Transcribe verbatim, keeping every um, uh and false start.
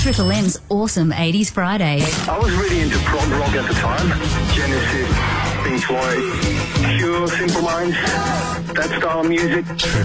Triple M's awesome eighties Friday. I was really into prog rock at the time. Genesis, Pink Floyd, Cure, Simple Minds, that style of music.